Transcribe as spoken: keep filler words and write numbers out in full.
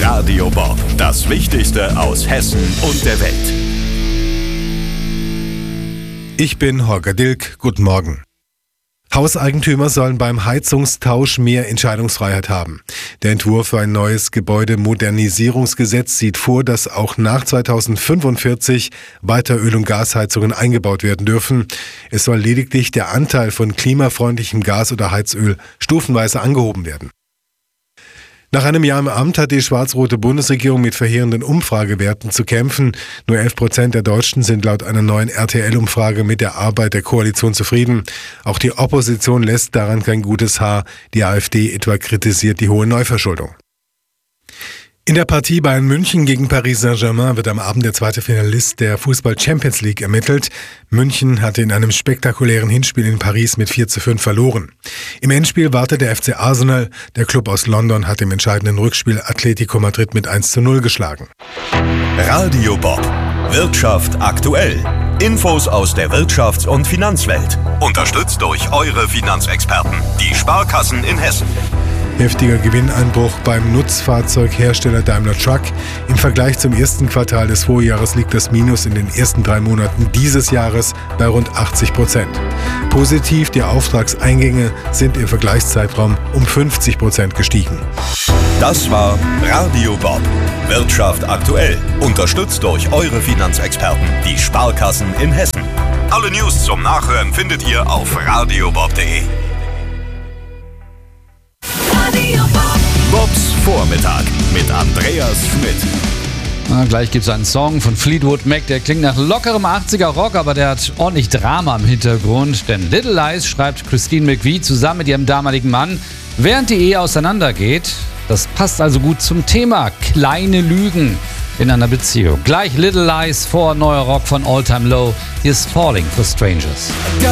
Radio Bob, das Wichtigste aus Hessen und der Welt. Ich bin Holger Dilk, guten Morgen. Hauseigentümer sollen beim Heizungstausch mehr Entscheidungsfreiheit haben. Der Entwurf für ein neues Gebäudemodernisierungsgesetz sieht vor, dass auch nach zweitausendfünfundvierzig weiter Öl- und Gasheizungen eingebaut werden dürfen. Es soll lediglich der Anteil von klimafreundlichem Gas oder Heizöl stufenweise angehoben werden. Nach einem Jahr im Amt hat die schwarz-rote Bundesregierung mit verheerenden Umfragewerten zu kämpfen. Nur elf Prozent der Deutschen sind laut einer neuen R T L-Umfrage mit der Arbeit der Koalition zufrieden. Auch die Opposition lässt daran kein gutes Haar. Die AfD etwa kritisiert die hohe Neuverschuldung. In der Partie Bayern München gegen Paris Saint-Germain wird am Abend der zweite Finalist der Fußball-Champions League ermittelt. München hatte in einem spektakulären Hinspiel in Paris mit vier zu fünf verloren. Im Endspiel wartet der F C Arsenal. Der Club aus London hat im entscheidenden Rückspiel Atletico Madrid mit eins zu null geschlagen. Radio Bob. Wirtschaft aktuell. Infos aus der Wirtschafts- und Finanzwelt. Unterstützt durch eure Finanzexperten, die Sparkassen in Hessen. Heftiger Gewinneinbruch beim Nutzfahrzeughersteller Daimler Truck. Im Vergleich zum ersten Quartal des Vorjahres liegt das Minus in den ersten drei Monaten dieses Jahres bei rund achtzig Prozent. Positiv, die Auftragseingänge sind im Vergleichszeitraum um fünfzig Prozent gestiegen. Das war Radio Bob. Wirtschaft aktuell. Unterstützt durch eure Finanzexperten, die Sparkassen in Hessen. Alle News zum Nachhören findet ihr auf radiobob punkt de. Bobs Vormittag mit Andreas Schmidt. Na, gleich gibt es einen Song von Fleetwood Mac, der klingt nach lockerem achtziger Rock, aber der hat ordentlich Drama im Hintergrund. Denn Little Lies schreibt Christine McVie zusammen mit ihrem damaligen Mann, während die Ehe auseinandergeht. Das passt also gut zum Thema kleine Lügen in einer Beziehung. Gleich Little Lies vor neuer Rock von All Time Low. Hier ist Falling for Strangers.